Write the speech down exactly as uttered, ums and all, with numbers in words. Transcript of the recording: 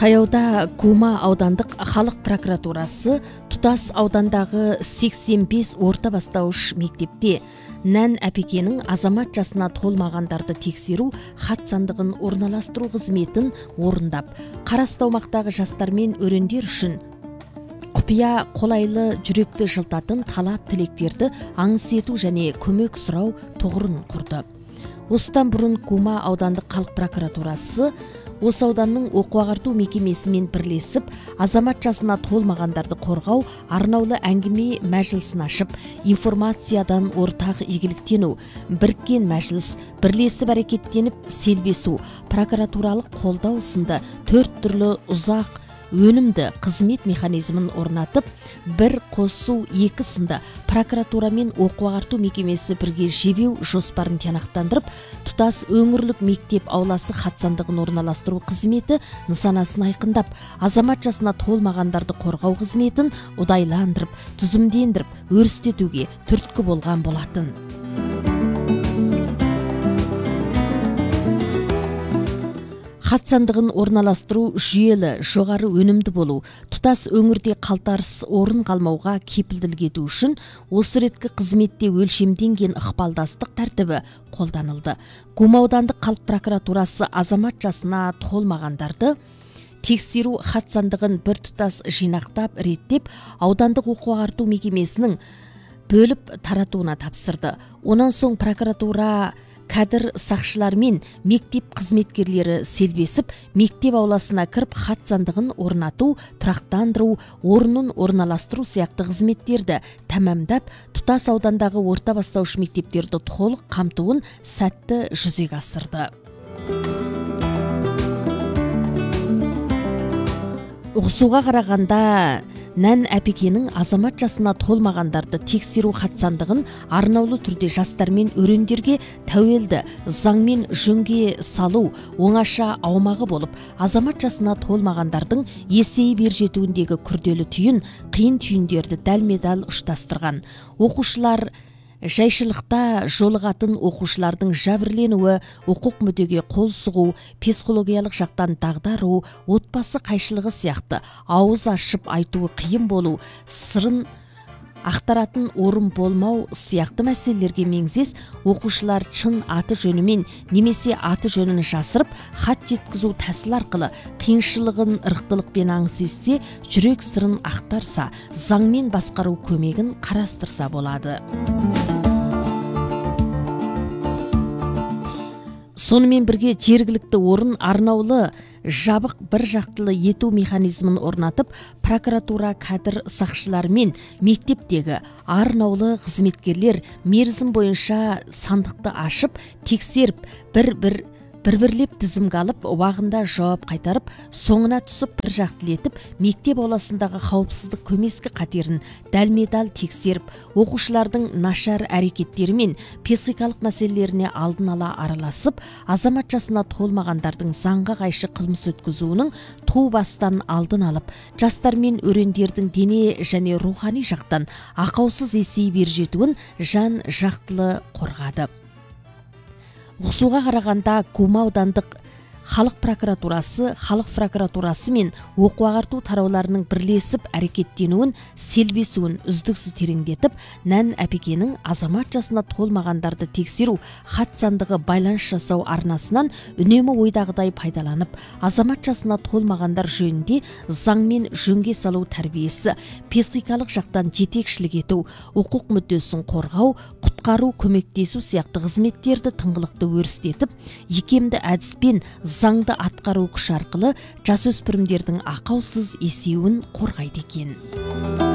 Таяуда Кума аудандық халық прокуратурасы тұтас аудандағы сексен бес орта бастауыш мектепте Нән әпекенің азамат жасына толмағандарды тексеру хат сандығын орналастыру қызметін орындап, қарасты аумақтағы жастар мен өрендер үшін құпия қолайлы жүректі жылтатын талап тілектерді аңыс ету және көмек сұрау тұғырын құрды. Осыдан бұрын Кума аудандық халық прокуратурасы осы ауданның оқу-ағарту мекемесімен бірлесіп, азамат жасына толмағандарды қорғау арнаулы әңгіме мәжілісін ашып, информациядан ортақ игіліктену, біріккен мәжіліс, бірлесіп әрекеттеніп селбесу, прокуратуралық қолдау сынды төрт түрлі ұзақ өнімді қызмет механизмін орнатып, бір қосу екі сынды прокуратура мен оқу-ағарту мекемесі бірге жебеу жоспарын тиянақтандырып, тұтас өңірлік мектеп ауласы хатсандығын орналастыру қызметі нысанасын айқындап, азамат жасына толмағандарды қорғау қызметін ұдайландырып, түзімдендіріп, өрістетуге түрткі болған болатын. Хатсандығын орналастыру жүйелі, жоғары өнімді болу, тұтас өңірде қалтарыс орын қалмауға кепілділік ету үшін осы реткі қызметте өлшемденген ықпалдастық тәртібі қолданылды. Кума аудандық халық прокуратурасы азамат жасына толмағандарды тексеру хатсандығын бір тұтас жинақтап, реттеп, аудандық оқу-ағарту мекемесінің бөліп таратуына тапсырды. Онан соң прокуратура кәдір сақшылар мен мектеп қызметкерлері селбесіп, мектеп ауласына кіріп хат сандығын орнату, тұрақтандыру, орнын орналастыру сияқты қызметтерді тәмамдап, тұтас аудандағы орта бастауыш мектептерді толық қамтуын сәтті жүзеге асырды. Ұғысуға қарағанда Нән әпекенің азамат жасына толмағандарды тексеру хатсандығын арнаулы түрде жастар мен өрендерге тәуелді заңмен жөнге салу оңаша аумағы болып, азамат жасына толмағандардың есейіп бер жетуіндегі күрделі түйін, қиын түйіндерді дәлме-дәл ұштастырған. Оқушылар жайшылықта жолығатын оқушылардың жәбірленуі, құқық мүддеге қол сұғу, психологиялық жақтан дағдару, отбасы қайшылығы сияқты ауыз ашып айтуы қиын болу, сырын ақтаратын орын болмау сияқты мәселелерге меңзес, оқушылар шын аты жөнімен немесе аты жөнін жасырып, хат жеткізу тәсіл арқылы қиыншылығын ырықтылықпен аңыс етсе, жүрек сырын ақтарса, заңмен басқару көмегін қарастырса болады. Сонымен бірге жергілікті орын арнаулы жабық бір жақтылы ету механизмін орнатып, прокуратура кәдір сақшылар мен мектептегі арнаулы қызметкерлер мерзім бойынша сандықты ашып, тексеріп, бір-бір бір-бірлеп тізімге алып, уағында жауап қайтарып, соңына түсіп бір жақтылетіп, мектеп ауласындағы қауіпсіздік көмескі қатерін дәлме-дәл тексеріп, оқушылардың нашар әрекеттері мен психикалық мәселелеріне алдын ала араласып, азамат жасына толмағандардың заңға қайшы қылмыс өткізуінің ту бастан алдын алып, жастар мен өрендердің дене және рухани жақтан ақаусыз есейіп бер жетуін жан жақтылы қорғады. Ұғысуға қарағанда Кума аудандық халық прокуратурасы, халық прокуратурасы мен оқу-ағарту тарауларының бірлесіп әрекеттенуін, селбесуін үздіксіз тереңдетіп, Нән әпекенің азамат жасына толмағандарды тексеру хат сандығы байланыс жасау арнасынан үнемі ойдағыдай пайдаланып, азамат жасына толмағандар жөнінде заңмен жөнге салу тәрбиесі, психикалық жақтан жетекшілік ету, құқық мүддесін қорғау, құтқару, көмектесу сияқты қызметтерді тыңғылықты өрістетіп, икемді әдіспен заңды атқару күш арқылы жасөспірімдердің ақаусыз есеуін қорғайды екен.